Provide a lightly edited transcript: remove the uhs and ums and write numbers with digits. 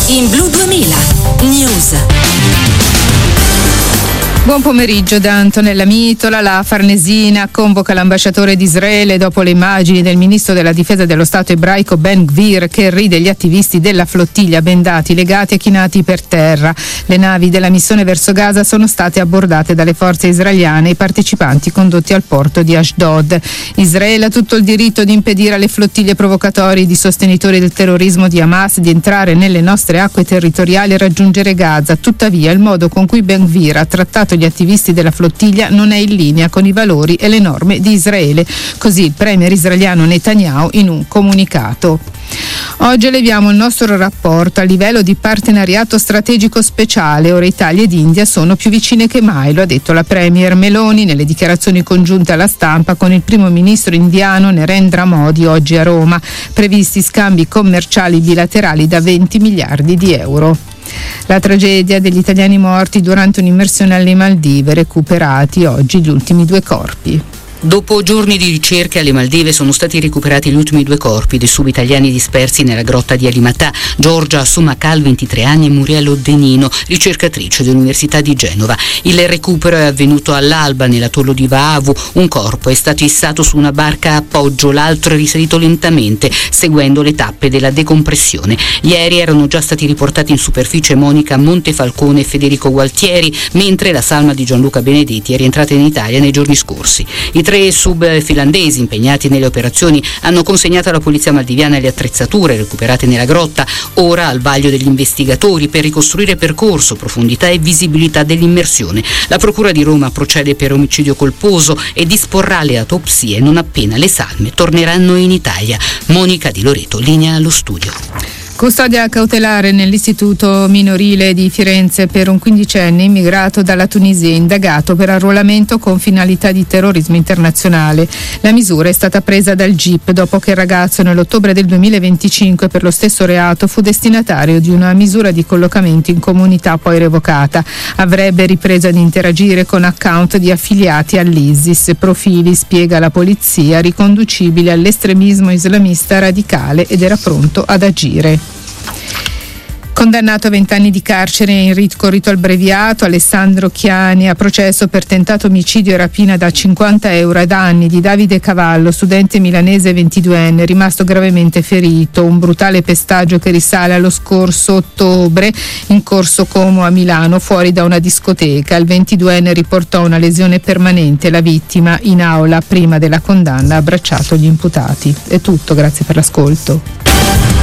in Blu 2000 News. Buon pomeriggio da Antonella Mitola. La Farnesina convoca l'ambasciatore di Israele dopo le immagini del ministro della difesa dello Stato ebraico Ben Gvir che ride gli attivisti della flottiglia bendati, legati e chinati per terra. Le navi della missione verso Gaza sono state abbordate dalle forze israeliane e i partecipanti condotti al porto di Ashdod. Israele ha tutto il diritto di impedire alle flottiglie provocatori di sostenitori del terrorismo di Hamas di entrare nelle nostre acque territoriali e raggiungere Gaza. Tuttavia, il modo con cui Ben Gvir ha trattato gli attivisti della flottiglia non è in linea con i valori e le norme di Israele. Così il premier israeliano Netanyahu in un comunicato. Oggi eleviamo il nostro rapporto a livello di partenariato strategico speciale. Ora Italia ed India sono più vicine che mai, lo ha detto la premier Meloni nelle dichiarazioni congiunte alla stampa con il primo ministro indiano Narendra Modi oggi a Roma. Previsti scambi commerciali bilaterali da 20 miliardi di euro. La tragedia degli italiani morti durante un'immersione alle Maldive, recuperati oggi gli ultimi 2 corpi. Dopo giorni di ricerche alle Maldive sono stati recuperati gli ultimi 2 corpi dei subitaliani dispersi nella grotta di Alimatà, Giorgia Sumacal, 23 anni, e Muriel Denino, ricercatrice dell'Università di Genova. Il recupero è avvenuto all'alba nell'atollo di Vaavu. Un corpo è stato issato su una barca a appoggio, l'altro è risalito lentamente, seguendo le tappe della decompressione. Ieri erano già stati riportati in superficie Monica Montefalcone e Federico Gualtieri, mentre la salma di Gianluca Benedetti è rientrata in Italia nei giorni scorsi. I 3 sub finlandesi impegnati nelle operazioni hanno consegnato alla polizia maldiviana le attrezzature recuperate nella grotta, ora al vaglio degli investigatori per ricostruire percorso, profondità e visibilità dell'immersione. La Procura di Roma procede per omicidio colposo e disporrà le autopsie non appena le salme torneranno in Italia. Monica Di Loreto, linea allo studio. Custodia cautelare nell'istituto minorile di Firenze per un 15enne immigrato dalla Tunisia indagato per arruolamento con finalità di terrorismo internazionale. La misura è stata presa dal GIP dopo che il ragazzo nell'ottobre del 2025 per lo stesso reato fu destinatario di una misura di collocamento in comunità poi revocata. Avrebbe ripreso ad interagire con account di affiliati all'ISIS, profili, spiega la polizia, riconducibili all'estremismo islamista radicale ed era pronto ad agire. Condannato a 20 anni di carcere in ricorso al breviato, Alessandro Chiani a processo per tentato omicidio e rapina da 50 euro ad anni di Davide Cavallo, studente milanese 22enne, rimasto gravemente ferito. Un brutale pestaggio che risale allo scorso ottobre in Corso Como a Milano, fuori da una discoteca. Il 22enne riportò una lesione permanente. La vittima in aula prima della condanna ha abbracciato gli imputati. È tutto, grazie per l'ascolto.